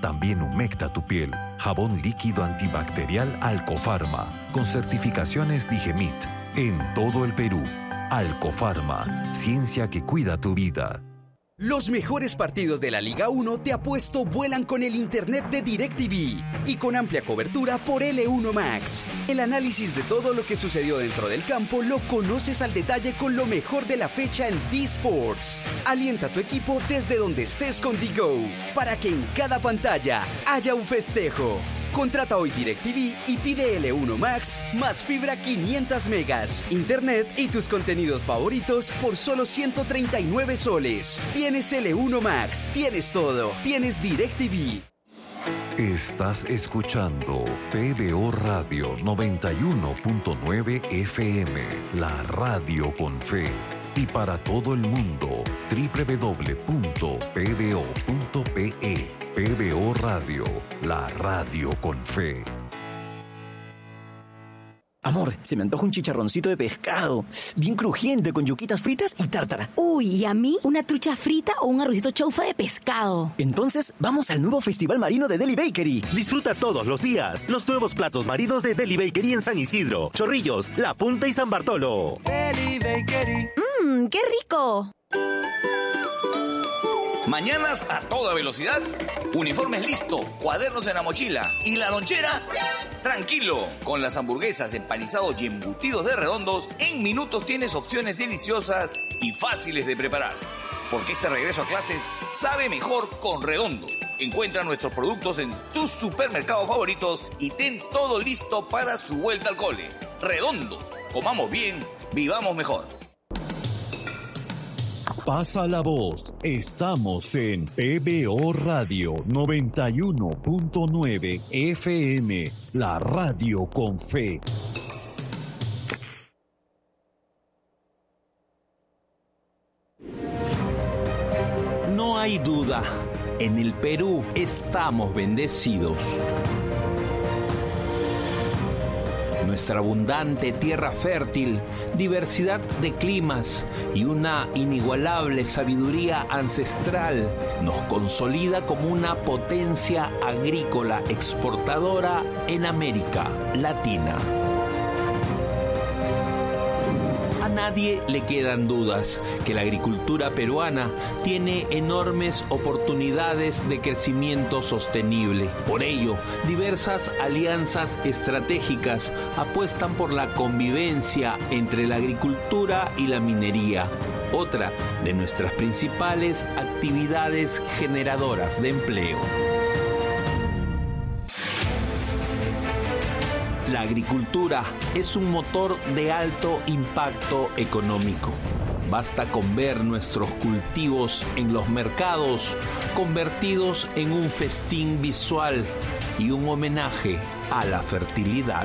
también humecta tu piel. Jabón líquido antibacterial Alcofarma, con certificaciones Digemit, en todo el Perú. Alcofarma, ciencia que cuida tu vida. Los mejores partidos de la Liga 1 te apuesto vuelan con el internet de DirecTV y con amplia cobertura por L1 Max. El análisis de todo lo que sucedió dentro del campo lo conoces al detalle con lo mejor de la fecha en D-Sports. Alienta a tu equipo desde donde estés con DiGo para que en cada pantalla haya un festejo. Contrata hoy DirecTV y pide L1 Max más fibra 500 megas, internet y tus contenidos favoritos por solo 139 soles. Tienes L1 Max, tienes todo, tienes DirecTV. Estás escuchando PBO Radio 91.9 FM, la radio con fe. Y para todo el mundo, www.pbo.pe. PBO Radio, la radio con fe. Amor, se me antoja un chicharroncito de pescado, bien crujiente, con yuquitas fritas y tártara. Uy, y a mí una trucha frita o un arrocito chaufa de pescado. Entonces, vamos al nuevo Festival Marino de Deli Bakery. Disfruta todos los días los nuevos platos marinos de Deli Bakery en San Isidro, Chorrillos, La Punta y San Bartolo. Deli Bakery. ¡Qué rico! Mañanas a toda velocidad, uniformes listo, cuadernos en la mochila y la lonchera. Tranquilo, con las hamburguesas, empanizados y embutidos de Redondos, en minutos tienes opciones deliciosas y fáciles de preparar. Porque este regreso a clases sabe mejor con Redondos. Encuentra nuestros productos en tus supermercados favoritos y ten todo listo para su vuelta al cole. Redondos, comamos bien, vivamos mejor. Pasa la voz, estamos en PBO Radio 91.9 FM, la radio con fe. No hay duda, en el Perú estamos bendecidos. Nuestra abundante tierra fértil, diversidad de climas y una inigualable sabiduría ancestral nos consolida como una potencia agrícola exportadora en América Latina. A nadie le quedan dudas que la agricultura peruana tiene enormes oportunidades de crecimiento sostenible. Por ello, diversas alianzas estratégicas apuestan por la convivencia entre la agricultura y la minería, otra de nuestras principales actividades generadoras de empleo. La agricultura es un motor de alto impacto económico. Basta con ver nuestros cultivos en los mercados convertidos en un festín visual y un homenaje a la fertilidad.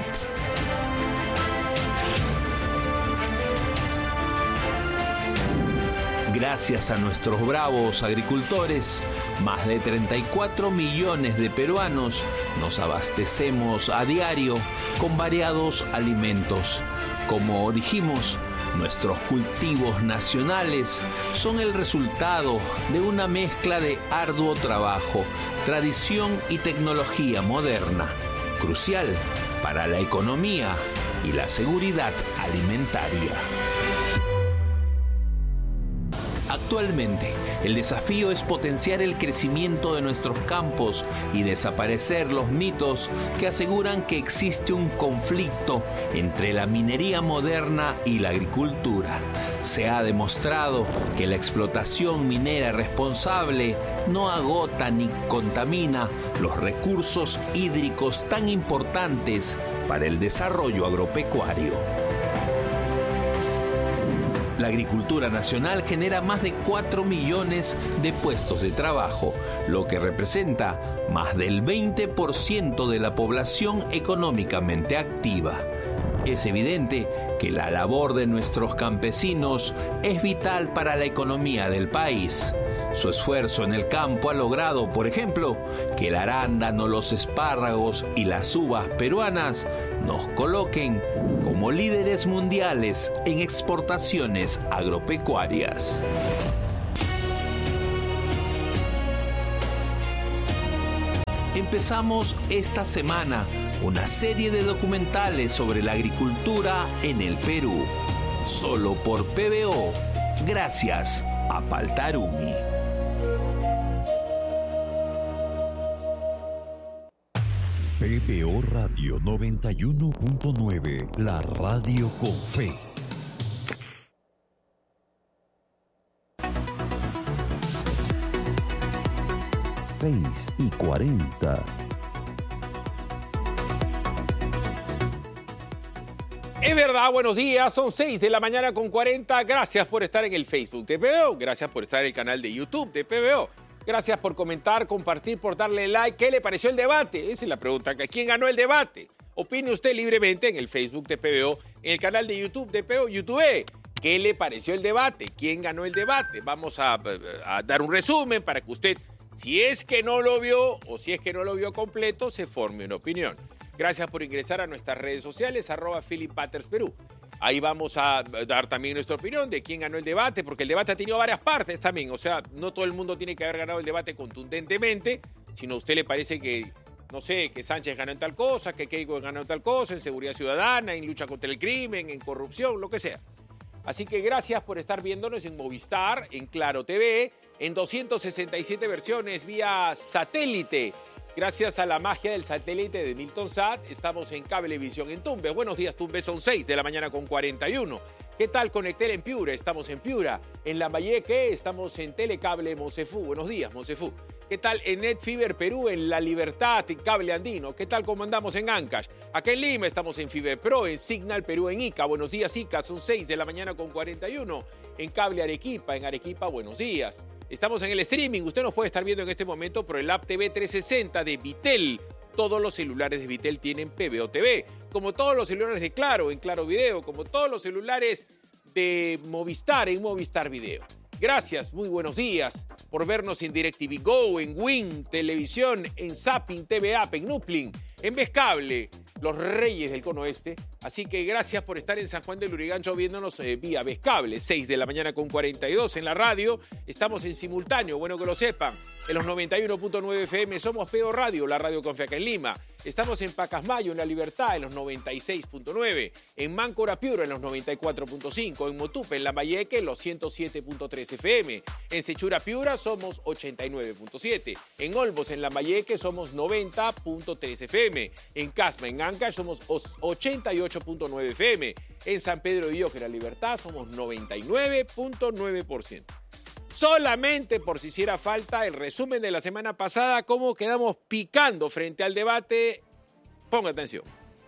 Gracias a nuestros bravos agricultores, más de 34 millones de peruanos nos abastecemos a diario con variados alimentos. Como dijimos, nuestros cultivos nacionales son el resultado de una mezcla de arduo trabajo, tradición y tecnología moderna, crucial para la economía y la seguridad alimentaria. Actualmente, el desafío es potenciar el crecimiento de nuestros campos y desaparecer los mitos que aseguran que existe un conflicto entre la minería moderna y la agricultura. Se ha demostrado que la explotación minera responsable no agota ni contamina los recursos hídricos tan importantes para el desarrollo agropecuario. La agricultura nacional genera más de 4 millones de puestos de trabajo, lo que representa más del 20% de la población económicamente activa. Es evidente que la labor de nuestros campesinos es vital para la economía del país. Su esfuerzo en el campo ha logrado, por ejemplo, que el arándano, los espárragos y las uvas peruanas nos coloquen como líderes mundiales en exportaciones agropecuarias. Empezamos esta semana una serie de documentales sobre la agricultura en el Perú. Solo por PBO, gracias a Paltarumi. PBO Radio 91.9, la radio con fe. Seis y 40. Es verdad, buenos días, son 6 de la mañana con 40. Gracias por estar en el Facebook de PBO, gracias por estar en el canal de YouTube de PBO. Gracias por comentar, compartir, por darle like. ¿Qué le pareció el debate? Esa es la pregunta. ¿Quién ganó el debate? Opine usted libremente en el Facebook de PBO, en el canal de YouTube de PBO, YouTube. ¿Qué le pareció el debate? ¿Quién ganó el debate? Vamos a dar un resumen para que usted, si es que no lo vio o si es que no lo vio completo, se forme una opinión. Gracias por ingresar a nuestras redes sociales, @PhilipBattersPerú. Ahí vamos a dar también nuestra opinión de quién ganó el debate, porque el debate ha tenido varias partes también. O sea, no todo el mundo tiene que haber ganado el debate contundentemente, sino a usted le parece que, no sé, que Sánchez ganó en tal cosa, que Keiko ganó en tal cosa, en seguridad ciudadana, en lucha contra el crimen, en corrupción, lo que sea. Así que gracias por estar viéndonos en Movistar, en Claro TV, en 267 versiones vía satélite. Gracias a la magia del satélite de Milton Sat, estamos en Cablevisión en Tumbes. Buenos días, Tumbes, son 6 de la mañana con 41. ¿Qué tal Conectel en Piura? Estamos en Piura. En Lambayeque estamos en Telecable Monsefú. Buenos días, Monsefú. ¿Qué tal en Netfiber Perú, en La Libertad, en Cable Andino? ¿Qué tal cómo andamos en Ancash? Acá en Lima estamos en Fiber Pro, en Signal Perú, en Ica. Buenos días, Ica, son 6 de la mañana con 41. En Cable Arequipa, buenos días. Estamos en el streaming, usted nos puede estar viendo en este momento por el app TV 360 de Vitel. Todos los celulares de Vitel tienen PBO TV, como todos los celulares de Claro, en Claro Video, como todos los celulares de Movistar, en Movistar Video. Gracias, muy buenos días por vernos en DirecTV Go, en Win Televisión, en Zapping TV App, en Nuplin, en Vescable, los reyes del cono este. Así que gracias por estar en San Juan del Lurigancho viéndonos vía Vescable, 6 de la mañana con 42 en la radio. Estamos en simultáneo, bueno que lo sepan, en los 91.9 FM somos PBO Radio, la radio con fe acá en Lima. Estamos en Pacasmayo, en La Libertad, en los 96.9, en Máncora Piura, en los 94.5, en Motupe, en Lambayeque, en los 107.3 FM, en Sechura Piura somos 89.7, en Olmos, en Lambayeque somos 90.3 FM, en Casma, en Ancash somos 88.9 FM, en San Pedro de Villorca, en La Libertad somos 99.9%. Solamente por si hiciera falta el resumen de la semana pasada, cómo quedamos picando frente al debate. Ponga atención.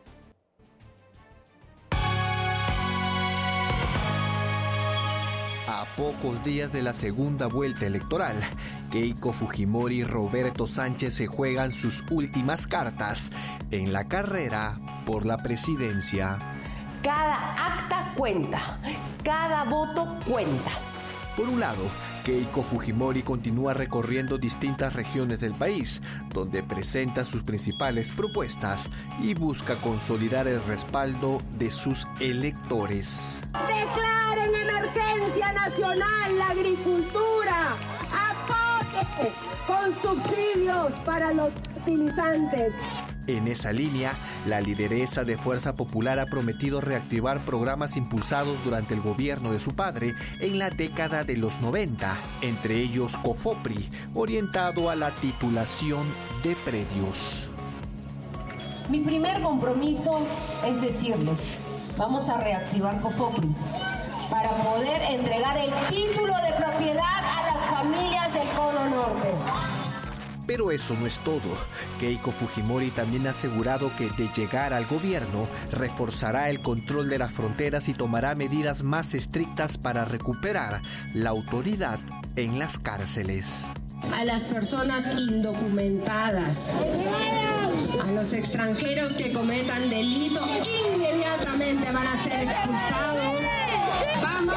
A pocos días de la segunda vuelta electoral, Keiko Fujimori y Roberto Sánchez se juegan sus últimas cartas en la carrera por la presidencia. Cada acta cuenta, cada voto cuenta. Por un lado, Keiko Fujimori continúa recorriendo distintas regiones del país, donde presenta sus principales propuestas y busca consolidar el respaldo de sus electores. ¡Declaren emergencia nacional la agricultura! ¡Apoye con subsidios para los fertilizantes! En esa línea, la lideresa de Fuerza Popular ha prometido reactivar programas impulsados durante el gobierno de su padre en la década de los 90, entre ellos COFOPRI, orientado a la titulación de predios. Mi primer compromiso es decirles, vamos a reactivar COFOPRI para poder entregar el título de propiedad a las familias del Cono Norte. Pero eso no es todo. Keiko Fujimori también ha asegurado que de llegar al gobierno reforzará el control de las fronteras y tomará medidas más estrictas para recuperar la autoridad en las cárceles. A las personas indocumentadas, a los extranjeros que cometan delito, inmediatamente van a ser expulsados. Vamos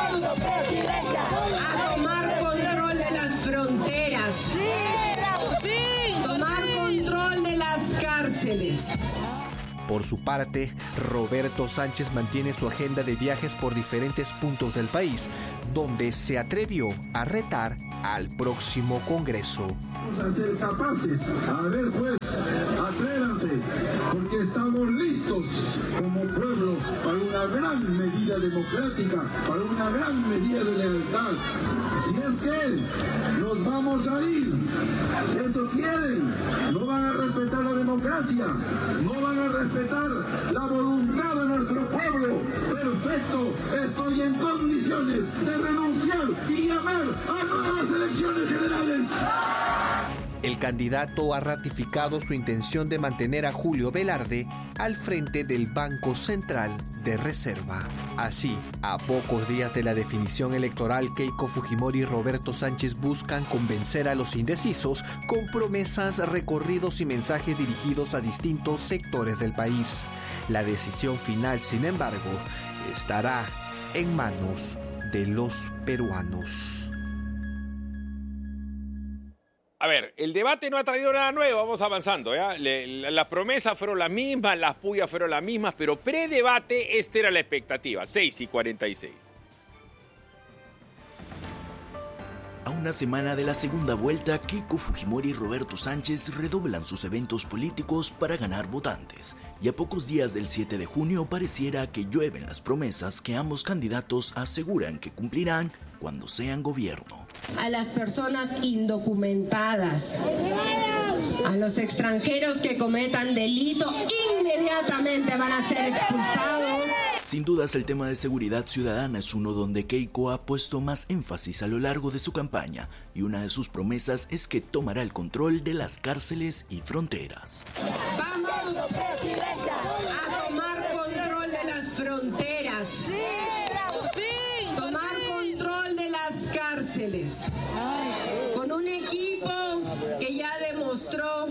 a tomar control de las fronteras. Tomar control de las cárceles. Por su parte, Roberto Sánchez mantiene su agenda de viajes por diferentes puntos del país, donde se atrevió a retar al próximo Congreso. Vamos a ser capaces, a ver pues, listos como pueblo para una gran medida democrática, para una gran medida de lealtad. Si es que nos vamos a ir, si eso quieren, no van a respetar la democracia, no van a respetar la voluntad de nuestro pueblo. Perfecto, estoy en condiciones de renunciar y llamar a nuevas elecciones generales. El candidato ha ratificado su intención de mantener a Julio Velarde al frente del Banco Central de Reserva. Así, a pocos días de la definición electoral, Keiko Fujimori y Roberto Sánchez buscan convencer a los indecisos con promesas, recorridos y mensajes dirigidos a distintos sectores del país. La decisión final, sin embargo, estará en manos de los peruanos. A ver, el debate no ha traído nada nuevo, vamos avanzando, ¿ya? Las promesas fueron las mismas, las pullas fueron las mismas, pero predebate esta era la expectativa, 6:46. A una semana de la segunda vuelta, Keiko Fujimori y Roberto Sánchez redoblan sus eventos políticos para ganar votantes. Y a pocos días del 7 de junio pareciera que llueven las promesas que ambos candidatos aseguran que cumplirán cuando sean gobierno. A las personas indocumentadas, a los extranjeros que cometan delito, inmediatamente van a ser expulsados. Sin dudas, el tema de seguridad ciudadana es uno donde Keiko ha puesto más énfasis a lo largo de su campaña, y una de sus promesas es que tomará el control de las cárceles y fronteras. Vamos a tomar control de las fronteras, tomar control de las cárceles, con un equipo que ya demostró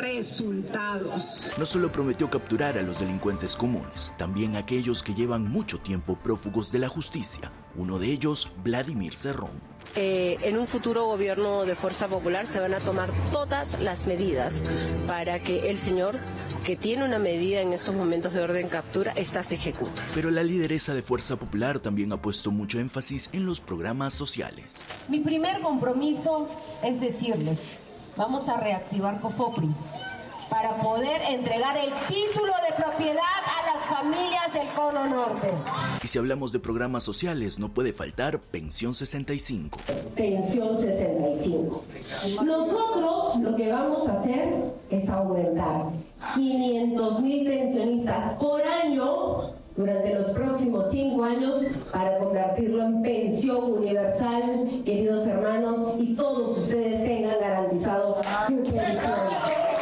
resultados. No solo prometió capturar a los delincuentes comunes, también a aquellos que llevan mucho tiempo prófugos de la justicia. Uno de ellos, Vladimir Cerrón. En un futuro gobierno de Fuerza Popular se van a tomar todas las medidas para que el señor, que tiene una medida en estos momentos de orden captura, esta se ejecute. Pero la lideresa de Fuerza Popular también ha puesto mucho énfasis en los programas sociales. Mi primer compromiso es decirles, vamos a reactivar COFOPRI para poder entregar el título de propiedad a las familias del Cono Norte. Y si hablamos de programas sociales, no puede faltar Pensión 65. Pensión 65. Nosotros lo que vamos a hacer es aumentar 500,000 pensionistas por año durante los próximos 5 años para convertirlo en pensión universal, queridos hermanos, y todos ustedes tengan garantizado su pensión.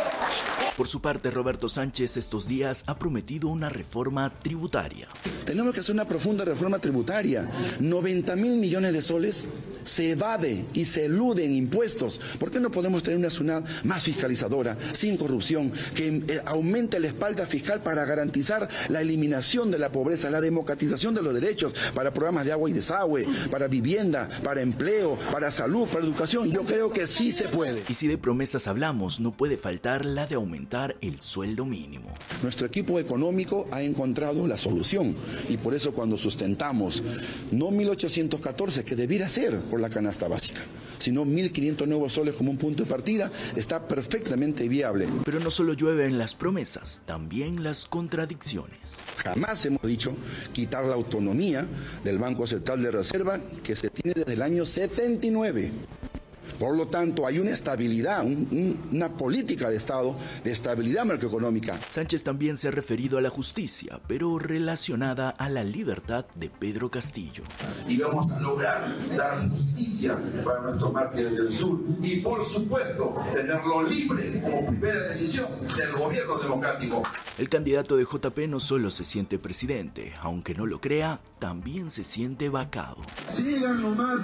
Por su parte, Roberto Sánchez estos días ha prometido una reforma tributaria. Tenemos que hacer una profunda reforma tributaria. 90,000 millones de soles se evade y se elude en impuestos. ¿Por qué no podemos tener una SUNAT más fiscalizadora, sin corrupción, que aumente la espalda fiscal para garantizar la eliminación de la pobreza, la democratización de los derechos para programas de agua y desagüe, para vivienda, para empleo, para salud, para educación? Yo creo que sí se puede. Y si de promesas hablamos, no puede faltar la de aumentar el sueldo mínimo. Nuestro equipo económico ha encontrado la solución y por eso cuando sustentamos no 1.814 que debiera ser por la canasta básica, sino 1.500 nuevos soles como un punto de partida, está perfectamente viable. Pero no solo llueven las promesas, también las contradicciones. Jamás hemos dicho quitar la autonomía del Banco Central de Reserva que se tiene desde el año 79. Por lo tanto, hay una estabilidad, una política de Estado de estabilidad macroeconómica. Sánchez también se ha referido a la justicia, pero relacionada a la libertad de Pedro Castillo. Y vamos a lograr dar justicia para nuestros mártires del sur y, por supuesto, tenerlo libre como primera decisión del gobierno democrático. El candidato de JP no solo se siente presidente, aunque no lo crea, también se siente vacado. Sigan nomás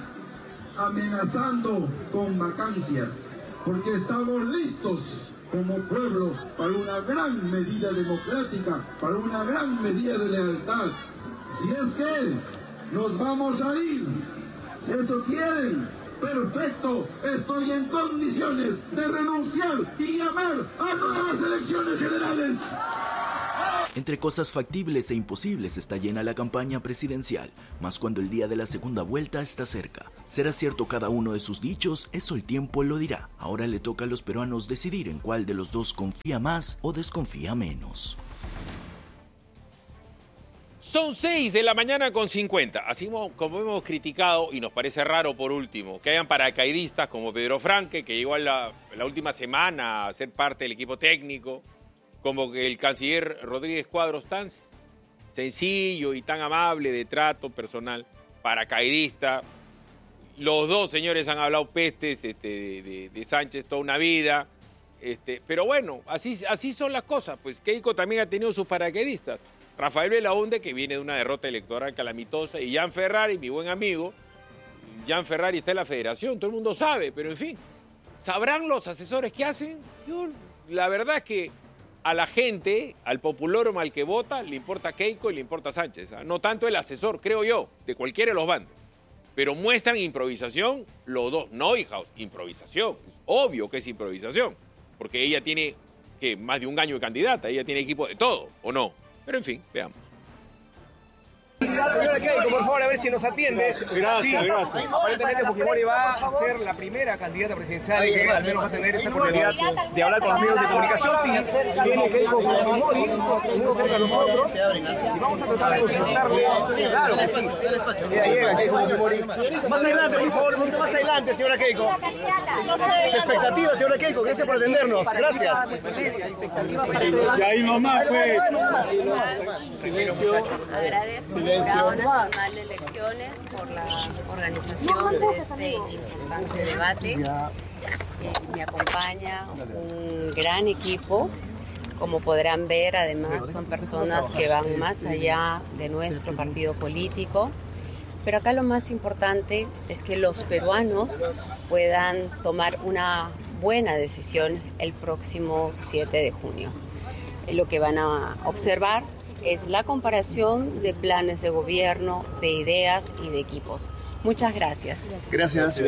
amenazando con vacancia, porque estamos listos como pueblo para una gran medida democrática, para una gran medida de lealtad. Si es que nos vamos a ir, si eso quieren, perfecto, estoy en condiciones de renunciar y llamar a nuevas elecciones generales. Entre cosas factibles e imposibles está llena la campaña presidencial, más cuando el día de la segunda vuelta está cerca. ¿Será cierto cada uno de sus dichos? Eso el tiempo lo dirá. Ahora le toca a los peruanos decidir en cuál de los dos confía más o desconfía menos. Son 6:50 a.m. Así como hemos criticado, y nos parece raro por último, que hayan paracaidistas como Pedro Franque, que llegó la última semana a ser parte del equipo técnico, como que el canciller Rodríguez Cuadros, tan sencillo y tan amable de trato personal, paracaidista. Los dos señores han hablado pestes de Sánchez toda una vida. Pero bueno, así son las cosas. Pues Keiko también ha tenido sus paracaidistas. Rafael Belaunde, que viene de una derrota electoral calamitosa, y Jan Ferrari, mi buen amigo. Jan Ferrari está en la federación, todo el mundo sabe, pero en fin. ¿Sabrán los asesores qué hacen? La verdad es que a la gente, al populorum al que vota, le importa Keiko y le importa Sánchez. No tanto el asesor, creo yo, de cualquiera de los bandos. Pero muestran improvisación los dos. No, hijaos, improvisación. Obvio que es improvisación. Porque ella tiene, más de un año de candidata. Ella tiene equipo de todo, ¿o no? Pero en fin, veamos. Señora Keiko, por favor, a ver si nos atiende. Gracias. Aparentemente Fujimori va a ser la primera candidata presidencial y que al menos va a tener esa oportunidad de hablar con los medios de comunicación. Sí, viene Keiko Fujimori, venimos cerca a nosotros y vamos a tratar de consultarle. Claro que sí. Llega Keiko Fujimori. Más adelante, por favor, un poquito más adelante, señora Keiko. Su expectativa, señora Keiko, gracias por atendernos. Gracias. Y ahí nomás, pues. Agradezco al Jurado Nacional de Elecciones por la organización de este importante debate. Me acompaña un gran equipo. Como podrán ver, además, son personas que van más allá de nuestro partido político. Pero acá lo más importante es que los peruanos puedan tomar una buena decisión el próximo 7 de junio. Lo que van a observar es la comparación de planes de gobierno, de ideas y de equipos. Muchas gracias. Gracias.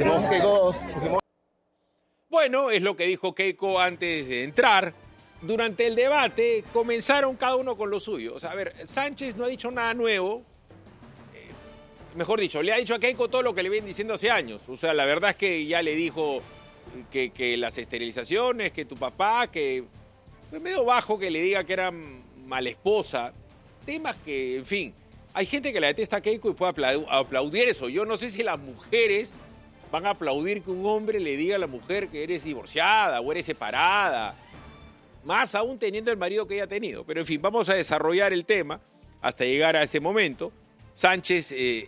Bueno, es lo que dijo Keiko antes de entrar. Durante el debate comenzaron cada uno con lo suyo. O sea, a ver, Sánchez no ha dicho nada nuevo. Mejor dicho, le ha dicho a Keiko todo lo que le vienen diciendo hace años. O sea, la verdad es que ya le dijo que las esterilizaciones, que tu papá, que fue medio bajo que le diga que era mala esposa. Temas que, en fin, hay gente que la detesta a Keiko y puede aplaudir eso. Yo no sé si las mujeres van a aplaudir que un hombre le diga a la mujer que eres divorciada o eres separada. Más aún teniendo el marido que ella ha tenido. Pero, en fin, vamos a desarrollar el tema hasta llegar a ese momento. Sánchez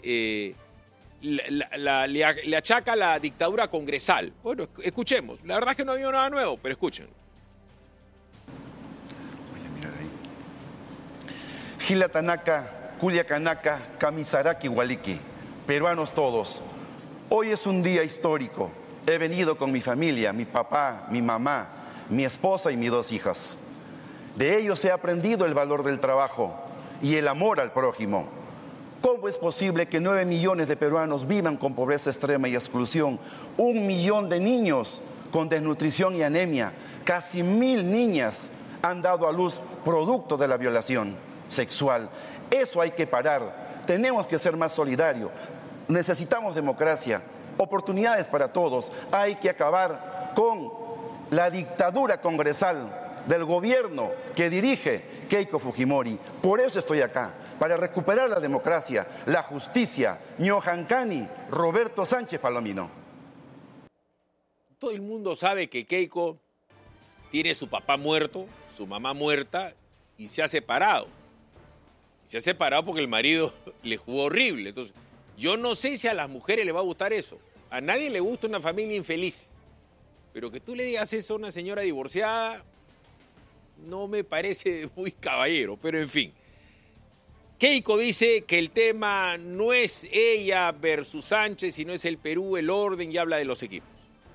le achaca la dictadura congresal. Bueno, escuchemos. La verdad es que no había nada nuevo, pero escuchen. Gila Tanaka, Kulia Kanaka, Kamisaraki Waliki, peruanos todos. Hoy es un día histórico. He venido con mi familia, mi papá, mi mamá, mi esposa y mis 2 hijas. De ellos he aprendido el valor del trabajo y el amor al prójimo. ¿Cómo es posible que 9 millones de peruanos vivan con pobreza extrema y exclusión? 1 millón de niños con desnutrición y anemia. Casi 1000 niñas han dado a luz producto de la violación sexual. Eso hay que parar. Tenemos que ser más solidarios. Necesitamos democracia, oportunidades para todos. Hay que acabar con la dictadura congresal del gobierno que dirige Keiko Fujimori. Por eso estoy acá, para recuperar la democracia, la justicia. Ñohancani, Roberto Sánchez Palomino. Todo el mundo sabe que Keiko tiene su papá muerto, su mamá muerta y se ha separado. Se ha separado porque el marido le jugó horrible. Entonces, yo no sé si a las mujeres le va a gustar eso. A nadie le gusta una familia infeliz. Pero que tú le digas eso a una señora divorciada no me parece muy caballero. Pero en fin. Keiko dice que el tema no es ella versus Sánchez, sino es el Perú, el orden, y habla de los equipos.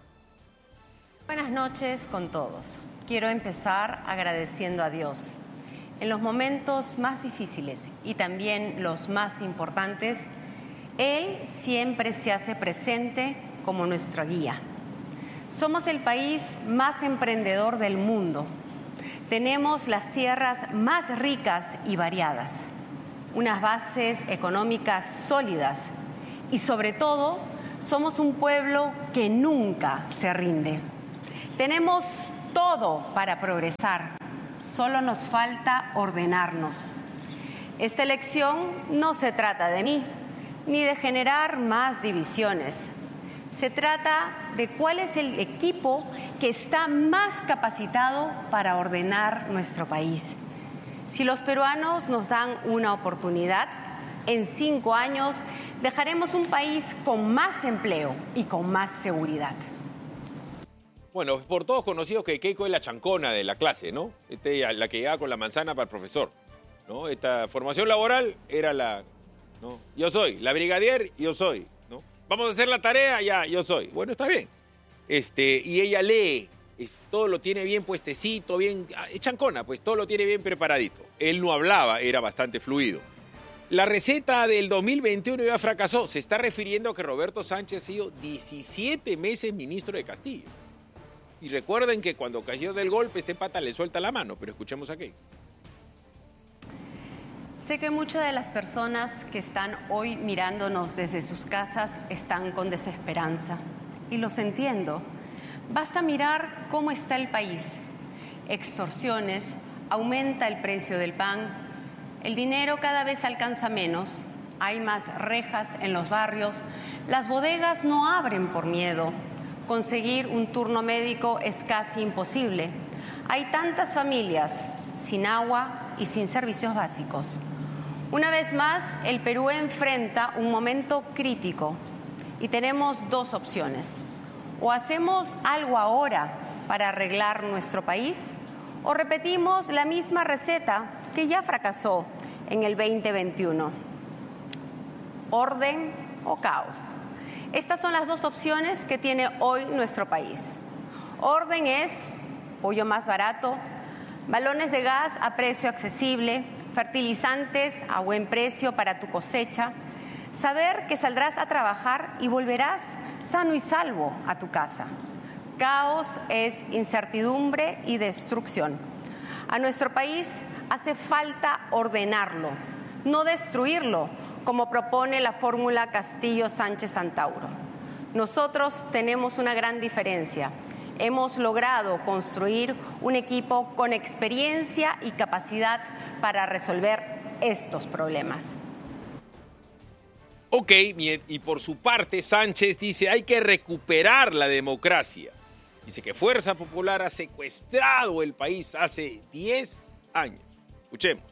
Buenas noches con todos. Quiero empezar agradeciendo a Dios. En los momentos más difíciles y también los más importantes, Él siempre se hace presente como nuestra guía. Somos el país más emprendedor del mundo. Tenemos las tierras más ricas y variadas, unas bases económicas sólidas y, sobre todo, somos un pueblo que nunca se rinde. Tenemos todo para progresar. Solo nos falta ordenarnos. Esta elección no se trata de mí, ni de generar más divisiones. Se trata de cuál es el equipo que está más capacitado para ordenar nuestro país. Si los peruanos nos dan una oportunidad, en 5 años dejaremos un país con más empleo y con más seguridad. Bueno, es por todos conocidos que Keiko es la chancona de la clase, ¿no? La que llegaba con la manzana para el profesor, ¿no? Esta formación laboral era la... ¿no? Yo soy. La brigadier, yo soy. ¿No? Vamos a hacer la tarea, ya, yo soy. Bueno, está bien. Y ella lee. Todo lo tiene bien puestecito, bien... Es chancona, pues todo lo tiene bien preparadito. Él no hablaba, era bastante fluido. La receta del 2021 ya fracasó. Se está refiriendo a que Roberto Sánchez ha sido 17 meses ministro de Castillo. Y recuerden que cuando cayó del golpe, este pata le suelta la mano, pero escuchemos aquí. Sé que muchas de las personas que están hoy mirándonos desde sus casas están con desesperanza. Y los entiendo. Basta mirar cómo está el país. Extorsiones, aumenta el precio del pan, el dinero cada vez alcanza menos, hay más rejas en los barrios, las bodegas no abren por miedo. Conseguir un turno médico es casi imposible. Hay tantas familias sin agua y sin servicios básicos. Una vez más, el Perú enfrenta un momento crítico y tenemos 2 opciones. O hacemos algo ahora para arreglar nuestro país, o repetimos la misma receta que ya fracasó en el 2021. Orden o caos. Estas son las 2 opciones que tiene hoy nuestro país. Orden es pollo más barato, balones de gas a precio accesible, fertilizantes a buen precio para tu cosecha, saber que saldrás a trabajar y volverás sano y salvo a tu casa. Caos es incertidumbre y destrucción. A nuestro país hace falta ordenarlo, no destruirlo, como propone la fórmula Castillo-Sánchez-Antauro. Nosotros tenemos una gran diferencia. Hemos logrado construir un equipo con experiencia y capacidad para resolver estos problemas. Ok, y por su parte Sánchez dice hay que recuperar la democracia. Dice que Fuerza Popular ha secuestrado el país hace 10 años. Escuchemos.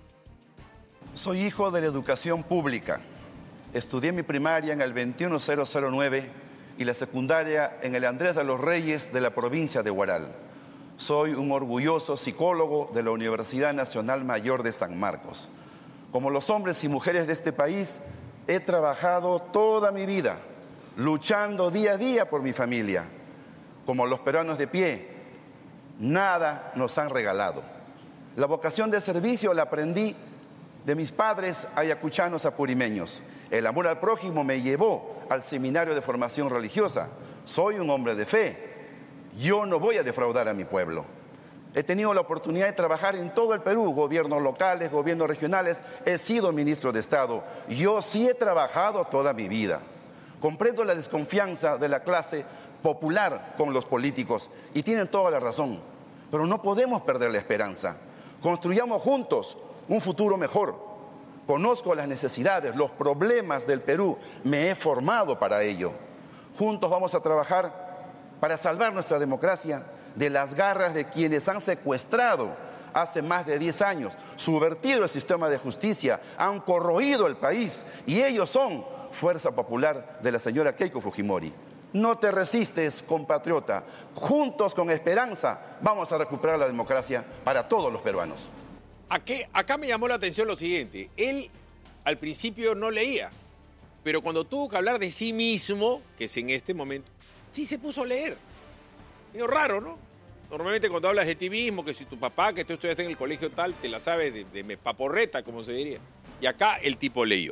Soy hijo de la educación pública. Estudié mi primaria en el 21009 y la secundaria en el Andrés de los Reyes de la provincia de Huaral. Soy un orgulloso psicólogo de la Universidad Nacional Mayor de San Marcos. Como los hombres y mujeres de este país, he trabajado toda mi vida, luchando día a día por mi familia. Como los peruanos de pie, nada nos han regalado. La vocación de servicio la aprendí de mis padres ayacuchanos apurimeños. El amor al prójimo me llevó al seminario de formación religiosa. Soy un hombre de fe. Yo no voy a defraudar a mi pueblo. He tenido la oportunidad de trabajar en todo el Perú, gobiernos locales, gobiernos regionales. He sido ministro de Estado. Yo sí he trabajado toda mi vida. Comprendo la desconfianza de la clase popular con los políticos y tienen toda la razón. Pero no podemos perder la esperanza. Construyamos juntos un futuro mejor. Conozco las necesidades, los problemas del Perú. Me he formado para ello. Juntos vamos a trabajar para salvar nuestra democracia de las garras de quienes han secuestrado hace más de 10 años, subvertido el sistema de justicia, han corroído el país y ellos son Fuerza Popular de la señora Keiko Fujimori. No te resistes, compatriota. Juntos con esperanza vamos a recuperar la democracia para todos los peruanos. Acá me llamó la atención lo siguiente. Él al principio no leía, pero cuando tuvo que hablar de sí mismo, que es en este momento, sí se puso a leer. Es raro, ¿no? Normalmente cuando hablas de ti mismo, que si tu papá, que tú estudiaste en el colegio tal, te la sabes de paporreta, como se diría. Y acá el tipo leyó.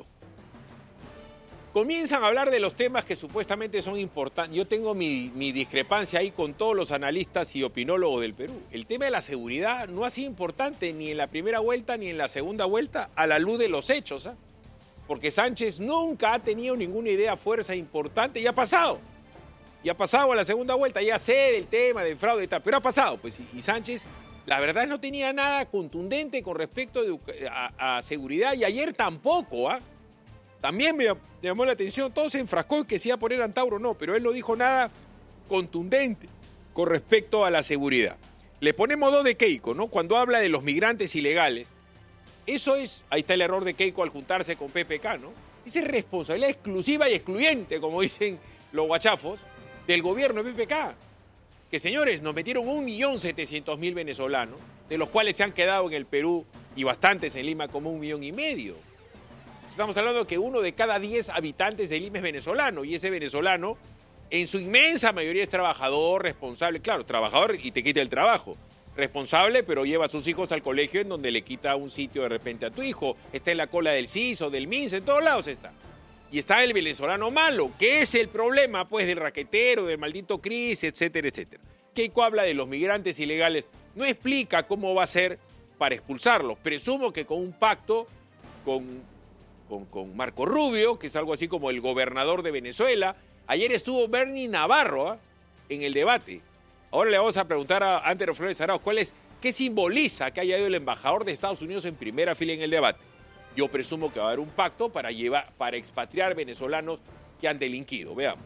Comienzan a hablar de los temas que supuestamente son importantes. Yo tengo mi discrepancia ahí con todos los analistas y opinólogos del Perú. El tema de la seguridad no ha sido importante ni en la primera vuelta ni en la segunda vuelta a la luz de los hechos, ¿eh? Porque Sánchez nunca ha tenido ninguna idea fuerza importante y ha pasado. Y ha pasado a la segunda vuelta, ya sé del tema del fraude y tal, pero ha pasado, pues, y Sánchez la verdad no tenía nada contundente con respecto a seguridad y ayer tampoco, ¿ah? También me llamó la atención, todo se enfrascó en que se iba a poner Antauro, no, pero él no dijo nada contundente con respecto a la seguridad. Le ponemos 2 de Keiko, ¿no? Cuando habla de los migrantes ilegales, eso es, ahí está el error de Keiko al juntarse con PPK, ¿no? Esa es responsabilidad exclusiva y excluyente, como dicen los guachafos, del gobierno de PPK. Que señores, nos metieron 1.700.000 venezolanos, de los cuales se han quedado en el Perú y bastantes en Lima como 1,5 millones. Estamos hablando de que 1 de cada 10 habitantes de Lima es venezolano, y ese venezolano en su inmensa mayoría es trabajador, responsable, claro, trabajador y te quita el trabajo. Responsable, pero lleva a sus hijos al colegio en donde le quita un sitio de repente a tu hijo. Está en la cola del CIS o del MINS, en todos lados está. Y está el venezolano malo, que es el problema, pues, del raquetero, del maldito Cris, etcétera, etcétera. Keiko habla de los migrantes ilegales, no explica cómo va a ser para expulsarlos. Presumo que con un pacto con Marco Rubio, que es algo así como el gobernador de Venezuela. Ayer estuvo Bernie Navarro en el debate. Ahora le vamos a preguntar a Antero Flores Arauz qué simboliza que haya ido el embajador de Estados Unidos en primera fila en el debate. Yo presumo que va a haber un pacto para expatriar venezolanos que han delinquido. Veamos.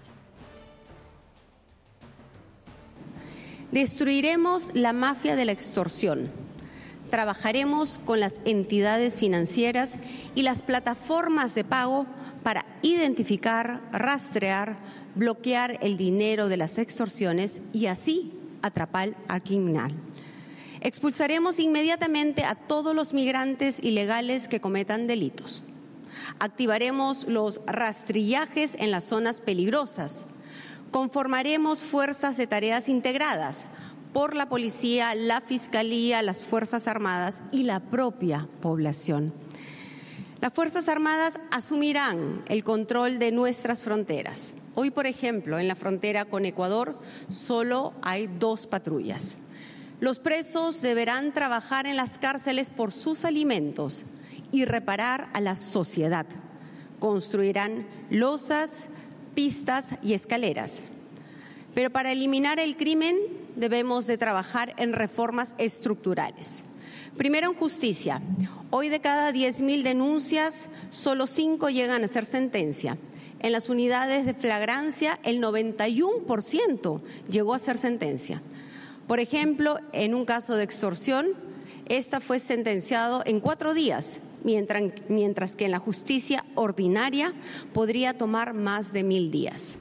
Destruiremos la mafia de la extorsión. Trabajaremos con las entidades financieras y las plataformas de pago para identificar, rastrear, bloquear el dinero de las extorsiones y así atrapar al criminal. Expulsaremos inmediatamente a todos los migrantes ilegales que cometan delitos. Activaremos los rastrillajes en las zonas peligrosas. Conformaremos fuerzas de tareas integradas por la policía, la fiscalía, las Fuerzas Armadas y la propia población. Las Fuerzas Armadas asumirán el control de nuestras fronteras. Hoy, por ejemplo, en la frontera con Ecuador solo hay 2 patrullas. Los presos deberán trabajar en las cárceles por sus alimentos y reparar a la sociedad. Construirán losas, pistas y escaleras. Pero para eliminar el crimen debemos de trabajar en reformas estructurales. Primero, en justicia. Hoy de cada 10.000 denuncias, solo 5 llegan a ser sentencia. En las unidades de flagrancia, el 91% llegó a ser sentencia. Por ejemplo, en un caso de extorsión, esta fue sentenciado en 4 días, mientras que en la justicia ordinaria podría tomar más de 1.000 días.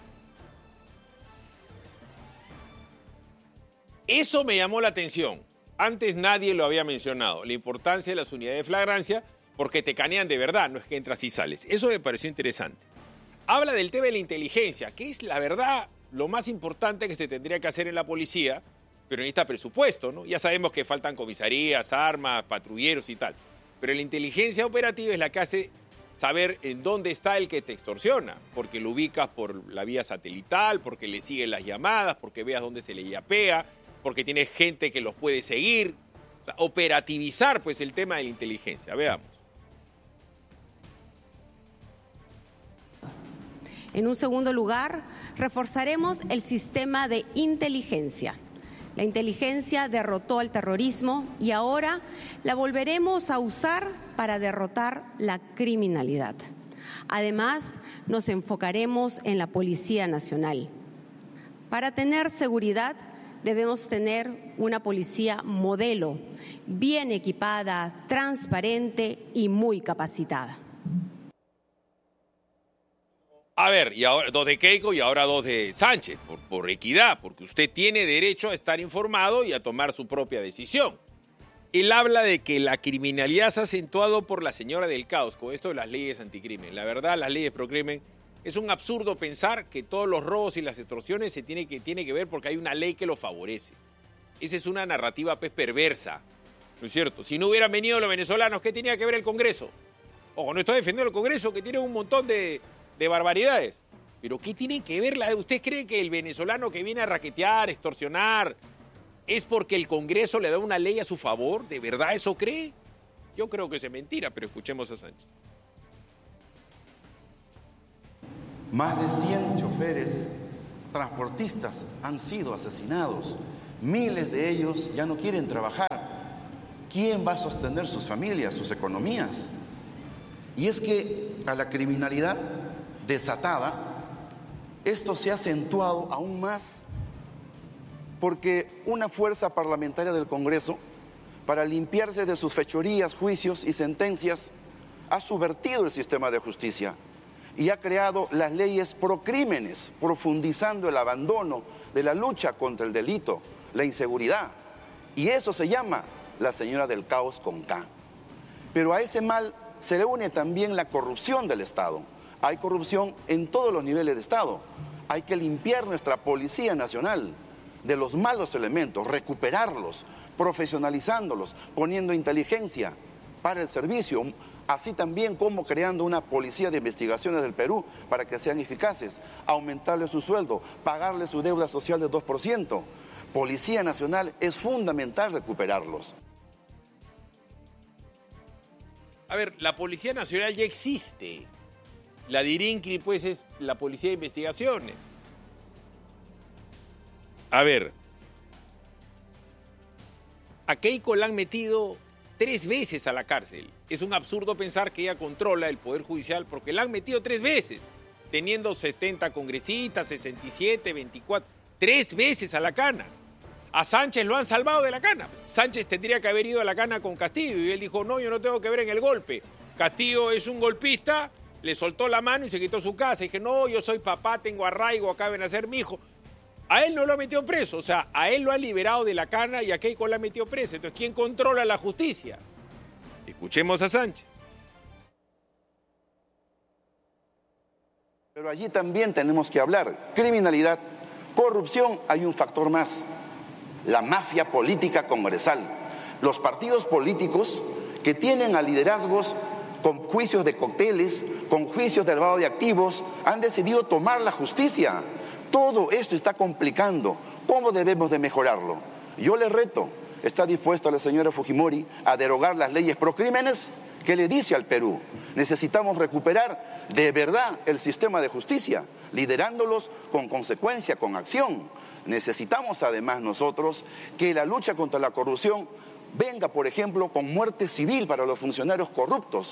Eso me llamó la atención. Antes nadie lo había mencionado, la importancia de las unidades de flagrancia, porque te canean de verdad, no es que entras y sales. Eso me pareció interesante. Habla del tema de la inteligencia, que es la verdad lo más importante que se tendría que hacer en la policía, pero necesita presupuesto, ¿no? Ya sabemos que faltan comisarías, armas, patrulleros y tal. Pero la inteligencia operativa es la que hace saber en dónde está el que te extorsiona, porque lo ubicas por la vía satelital, porque le siguen las llamadas, porque veas dónde se le yapea, porque tiene gente que los puede seguir. O sea, operativizar pues el tema de la inteligencia. Veamos. En un segundo lugar, reforzaremos el sistema de inteligencia. La inteligencia derrotó al terrorismo y ahora la volveremos a usar para derrotar la criminalidad. Además, nos enfocaremos en la Policía Nacional. Para tener seguridad, debemos tener una policía modelo, bien equipada, transparente y muy capacitada. A ver, y ahora 2 de Keiko y ahora 2 de Sánchez, por equidad, porque usted tiene derecho a estar informado y a tomar su propia decisión. Él habla de que la criminalidad se ha acentuado por la señora del caos, con esto de las leyes anticrimen. La verdad, las leyes procrimen, es un absurdo pensar que todos los robos y las extorsiones se tiene que ver porque hay una ley que lo favorece. Esa es una narrativa pues perversa, ¿no es cierto? Si no hubieran venido los venezolanos, ¿qué tenía que ver el Congreso? Ojo, no estoy defendiendo el Congreso, que tiene un montón de barbaridades. Pero ¿qué tiene que ver? ¿Usted cree que el venezolano que viene a raquetear, extorsionar, es porque el Congreso le da una ley a su favor? ¿De verdad eso cree? Yo creo que es mentira, pero escuchemos a Sánchez. Más de 100 choferes transportistas han sido asesinados. Miles de ellos ya no quieren trabajar. ¿Quién va a sostener sus familias, sus economías? Y es que a la criminalidad desatada, esto se ha acentuado aún más porque una fuerza parlamentaria del Congreso, para limpiarse de sus fechorías, juicios y sentencias, ha subvertido el sistema de justicia y ha creado las leyes procrímenes, profundizando el abandono de la lucha contra el delito, la inseguridad. Y eso se llama la señora del caos con K. Pero a ese mal se le une también la corrupción del Estado. Hay corrupción en todos los niveles de Estado. Hay que limpiar nuestra Policía Nacional de los malos elementos, recuperarlos, profesionalizándolos, poniendo inteligencia para el servicio, así también como creando una policía de investigaciones del Perú para que sean eficaces, aumentarle su sueldo, pagarle su deuda social del 2%. Policía Nacional es fundamental recuperarlos. A ver, la Policía Nacional ya existe. La DIRINCRI, pues, es la Policía de Investigaciones. A ver, a Keiko la han metido 3 veces a la cárcel. Es un absurdo pensar que ella controla el Poder Judicial porque la han metido 3 veces, teniendo 70 congresistas, 67, 24, 3 veces a la cana. A Sánchez lo han salvado de la cana. Sánchez tendría que haber ido a la cana con Castillo y él dijo, no, yo no tengo que ver en el golpe. Castillo es un golpista, le soltó la mano y se quitó su casa. Y dije, no, yo soy papá, tengo arraigo, acá ven a ser mi hijo. A él no lo ha metido preso, o sea, a él lo ha liberado de la cana y a Keiko la ha metido preso. Entonces, ¿quién controla la justicia? Escuchemos a Sánchez. Pero allí también tenemos que hablar. Criminalidad, corrupción, hay un factor más. La mafia política congresal. Los partidos políticos que tienen a liderazgos con juicios de cócteles, con juicios de lavado de activos, han decidido tomar la justicia. Todo esto está complicando. ¿Cómo debemos de mejorarlo? Yo le reto, ¿está dispuesta la señora Fujimori a derogar las leyes procrímenes? ¿Qué le dice al Perú? Necesitamos recuperar de verdad el sistema de justicia, liderándolos con consecuencia, con acción. Necesitamos además nosotros que la lucha contra la corrupción venga, por ejemplo, con muerte civil para los funcionarios corruptos.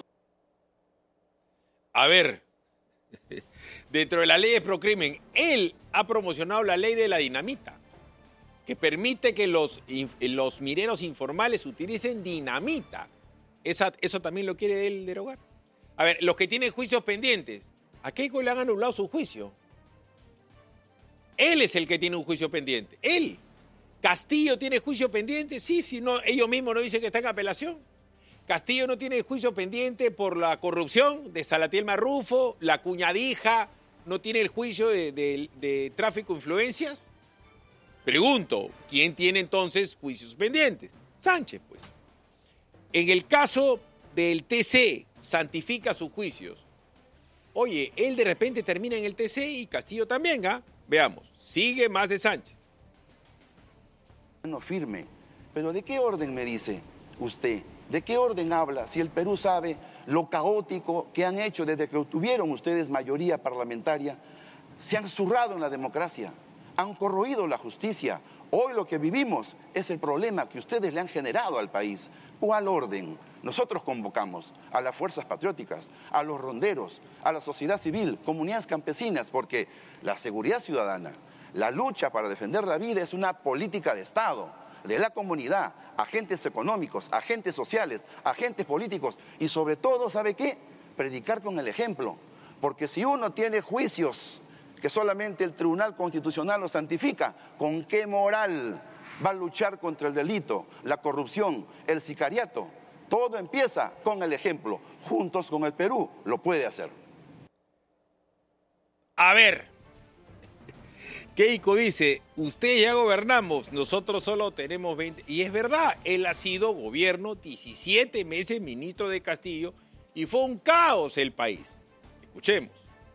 A ver, dentro de la ley de procrimen, él ha promocionado la ley de la dinamita, que permite que los mineros informales utilicen dinamita. Eso también lo quiere él derogar. A ver, los que tienen juicios pendientes, ¿a Keiko le han anulado su juicio? Él es el que tiene un juicio pendiente. Él. ¿Castillo tiene juicio pendiente? Sí, si no, ellos mismos no dicen que está en apelación. Castillo no tiene juicio pendiente por la corrupción de Salatiel Marrufo, la cuñadija, no tiene el juicio de tráfico de influencias. Pregunto, ¿quién tiene entonces juicios pendientes? Sánchez, pues. En el caso del TC, santifica sus juicios. Oye, él de repente termina en el TC y Castillo también, ¿ah? Veamos, sigue más de Sánchez. No firme, pero ¿de qué orden me dice usted? ¿De qué orden habla si el Perú sabe lo caótico que han hecho desde que obtuvieron ustedes mayoría parlamentaria? Se han zurrado en la democracia, han corroído la justicia. Hoy lo que vivimos es el problema que ustedes le han generado al país. ¿Cuál orden? Nosotros convocamos a las fuerzas patrióticas, a los ronderos, a la sociedad civil, comunidades campesinas, porque la seguridad ciudadana, la lucha para defender la vida es una política de Estado, de la comunidad, agentes económicos, agentes sociales, agentes políticos y sobre todo, ¿sabe qué? Predicar con el ejemplo, porque si uno tiene juicios que solamente el Tribunal Constitucional los santifica, ¿con qué moral va a luchar contra el delito, la corrupción, el sicariato? Todo empieza con el ejemplo. Juntos con el Perú lo puede hacer. A ver, Keiko dice, ustedes ya gobernamos, nosotros solo tenemos 20. Y es verdad, él ha sido gobierno 17 meses ministro de Castillo y fue un caos el país. Escuchemos.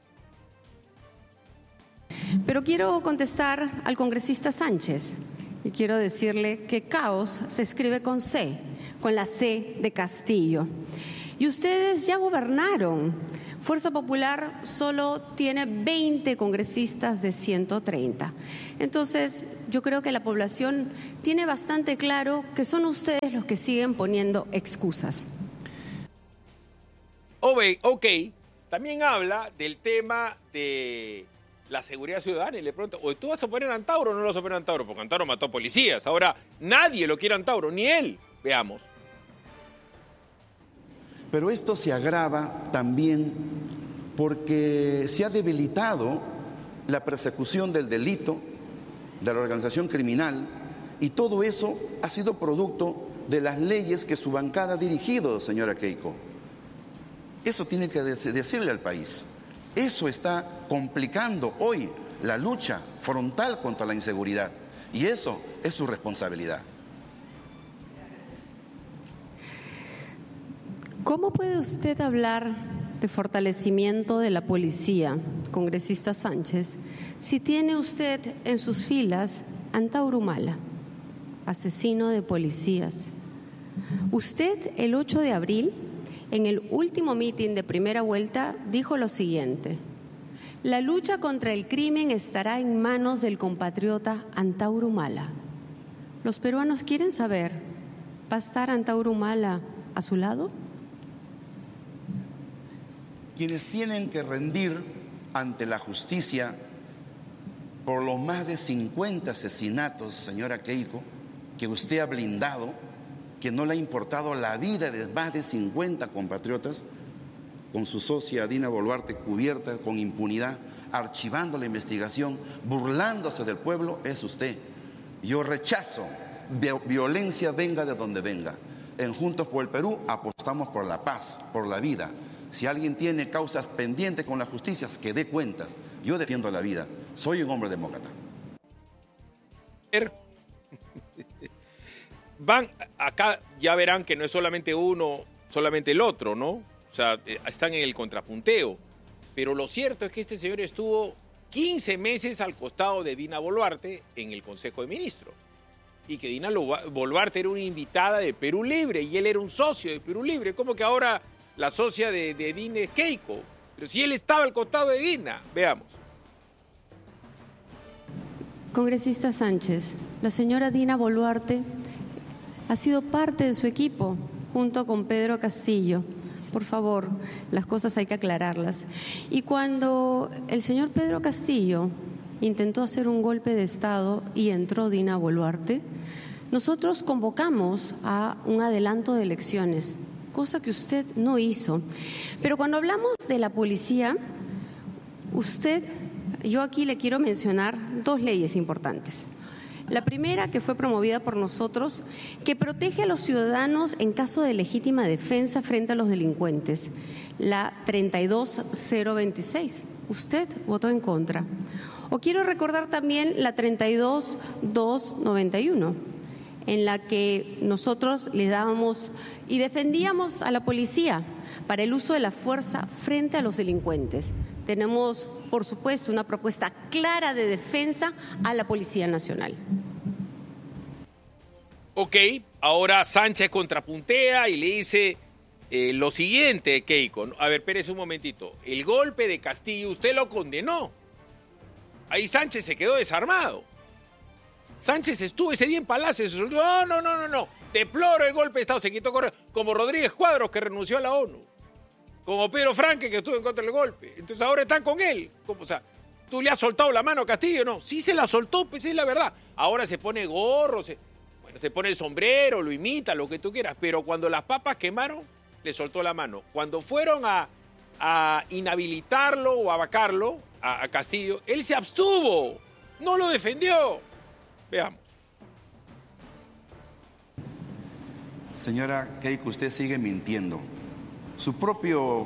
Pero quiero contestar al congresista Sánchez y quiero decirle que caos se escribe con C, con la C de Castillo. Y ustedes ya gobernaron. Fuerza Popular solo tiene 20 congresistas de 130. Entonces, yo creo que la población tiene bastante claro que son ustedes los que siguen poniendo excusas. Ok, también habla del tema de la seguridad ciudadana y le pregunto, ¿o tú vas a poner a Antauro o no lo vas a poner a Antauro? Porque Antauro mató a policías. Ahora nadie lo quiere a Antauro, ni él. Veamos. Pero esto se agrava también porque se ha debilitado la persecución del delito, de la organización criminal, y todo eso ha sido producto de las leyes que su bancada ha dirigido, señora Keiko. Eso tiene que decirle al país. Eso está complicando hoy la lucha frontal contra la inseguridad, y eso es su responsabilidad. ¿Cómo puede usted hablar de fortalecimiento de la policía, congresista Sánchez, si tiene usted en sus filas a Antauro Humala, asesino de policías? Usted, el 8 de abril, en el último mitin de primera vuelta, dijo lo siguiente: la lucha contra el crimen estará en manos del compatriota Antauro Humala. Los peruanos quieren saber, ¿va a estar Antauro Humala a su lado? Quienes tienen que rendir ante la justicia por los más de 50 asesinatos, señora Keiko, que usted ha blindado, que no le ha importado la vida de más de 50 compatriotas, con su socia Dina Boluarte cubierta con impunidad, archivando la investigación, burlándose del pueblo, es usted. Yo rechazo violencia, venga de donde venga. En Juntos por el Perú apostamos por la paz, por la vida. Si alguien tiene causas pendientes con la justicia, que dé cuentas. Yo defiendo la vida. Soy un hombre demócrata. Acá ya verán que no es solamente uno, solamente el otro, ¿no? O sea, están en el contrapunteo. Pero lo cierto es que este señor estuvo 15 meses al costado de Dina Boluarte en el Consejo de Ministros. Y que Dina Boluarte era una invitada de Perú Libre y él era un socio de Perú Libre. ¿Cómo que ahora la socia de Dina es Keiko? Pero si él estaba al costado de Dina. Veamos. Congresista Sánchez, la señora Dina Boluarte ha sido parte de su equipo junto con Pedro Castillo. Por favor, las cosas hay que aclararlas. Y cuando el señor Pedro Castillo intentó hacer un golpe de Estado y entró Dina Boluarte, nosotros convocamos a un adelanto de elecciones, cosa que usted no hizo. Pero cuando hablamos de la policía, yo aquí le quiero mencionar dos leyes importantes. La primera, que fue promovida por nosotros, que protege a los ciudadanos en caso de legítima defensa frente a los delincuentes, la 32026. Usted votó en contra. O quiero recordar también la 32291, en la que nosotros le dábamos y defendíamos a la policía para el uso de la fuerza frente a los delincuentes. Tenemos, por supuesto, una propuesta clara de defensa a la Policía Nacional. Ok, ahora Sánchez contrapuntea y le dice lo siguiente, Keiko. A ver, espérese un momentito. El golpe de Castillo, usted lo condenó. Ahí Sánchez se quedó desarmado. Sánchez estuvo ese día en Palacio y se soltó, no. Deploro el golpe de Estado, se quitó correr. Como Rodríguez Cuadros, que renunció a la ONU. Como Pedro Franque, que estuvo en contra del golpe. Entonces ahora están con él. O sea, ¿tú le has soltado la mano a Castillo? No, sí se la soltó, pues es la verdad. Ahora se pone gorro, se pone el sombrero, lo imita, lo que tú quieras. Pero cuando las papas quemaron, le soltó la mano. Cuando fueron a inhabilitarlo o a vacarlo, a Castillo, él se abstuvo. No lo defendió. Veamos. Señora Keiko, usted sigue mintiendo. Su propio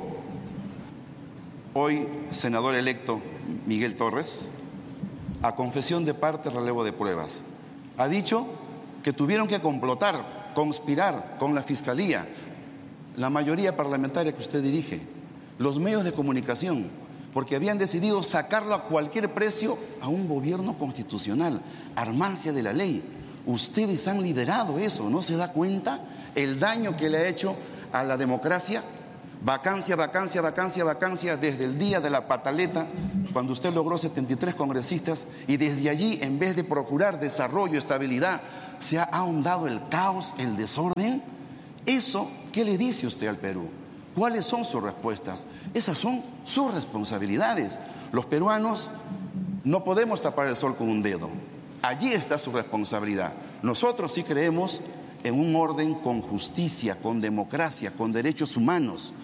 hoy senador electo, Miguel Torres, a confesión de parte, relevo de pruebas, ha dicho que tuvieron que complotar, conspirar con la Fiscalía, la mayoría parlamentaria que usted dirige, los medios de comunicación, porque habían decidido sacarlo a cualquier precio a un gobierno constitucional, al margen de la ley. Ustedes han liderado eso, ¿no se da cuenta el daño que le ha hecho a la democracia? Vacancia, vacancia, vacancia, vacancia, desde el día de la pataleta, cuando usted logró 73 congresistas, y desde allí, en vez de procurar desarrollo, estabilidad, se ha ahondado el caos, el desorden. ¿Eso qué le dice usted al Perú? ¿Cuáles son sus respuestas? Esas son sus responsabilidades. Los peruanos no podemos tapar el sol con un dedo. Allí está su responsabilidad. Nosotros sí creemos en un orden con justicia, con democracia, con derechos humanos.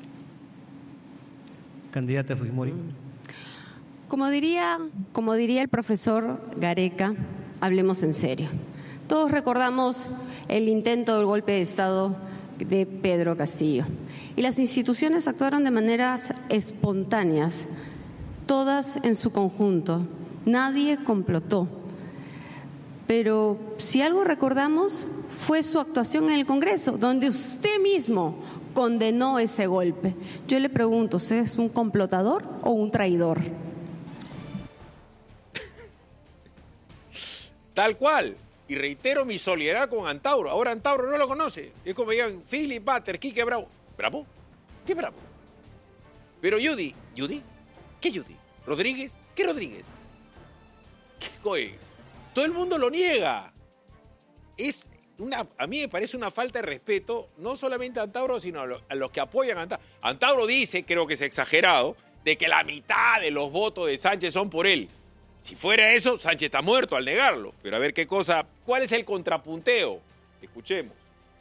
Candidata Fujimori. Como diría el profesor Gareca, hablemos en serio. Todos recordamos el intento del golpe de Estado de Pedro Castillo. Y las instituciones actuaron de maneras espontáneas, todas en su conjunto. Nadie complotó. Pero si algo recordamos fue su actuación en el Congreso, donde usted mismo condenó ese golpe. Yo le pregunto, ¿usted es un complotador o un traidor? Tal cual. Y reitero mi solidaridad con Antauro. Ahora Antauro no lo conoce. Es como digan Philip Butter, Quique Bravo. ¿Bravo? ¿Qué Bravo? Pero Judy. ¿Judy? ¿Qué Judy? ¿Rodríguez? ¿Qué Rodríguez? ¿Qué coe? Todo el mundo lo niega. A mí me parece una falta de respeto, no solamente a Antauro, sino a los que apoyan a Antauro. Antauro dice, creo que es exagerado, de que la mitad de los votos de Sánchez son por él. Si fuera eso, Sánchez está muerto al negarlo. Pero a ver qué cosa, ¿cuál es el contrapunteo? Escuchemos.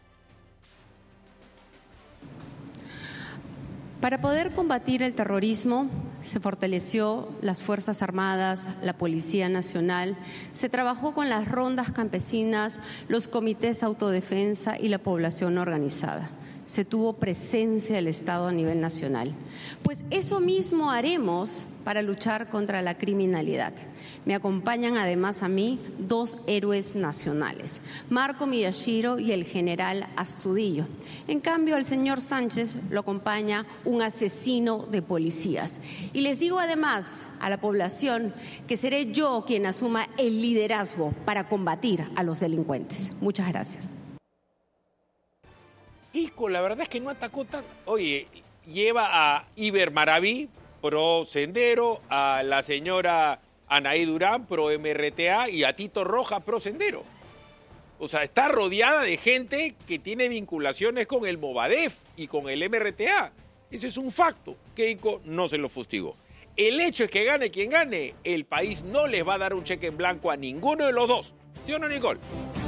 Para poder combatir el terrorismo, se fortaleció las Fuerzas Armadas, la Policía Nacional, se trabajó con las rondas campesinas, los comités de autodefensa y la población organizada. Se tuvo presencia del Estado a nivel nacional. Pues eso mismo haremos para luchar contra la criminalidad. Me acompañan además a mí dos héroes nacionales, Marco Miyashiro y el general Astudillo. En cambio, al señor Sánchez lo acompaña un asesino de policías. Y les digo además a la población que seré yo quien asuma el liderazgo para combatir a los delincuentes. Muchas gracias. Ico, la verdad es que no atacó tanto. Oye, lleva a Iber Maraví, pro Sendero, a la señora Anaí Durán, pro MRTA, y a Tito Roja, pro Sendero. O sea, está rodeada de gente que tiene vinculaciones con el Movadef y con el MRTA. Ese es un facto. Keiko no se lo fustigó. El hecho es que gane quien gane, el país no les va a dar un cheque en blanco a ninguno de los dos. ¿Sí o no, Nicole?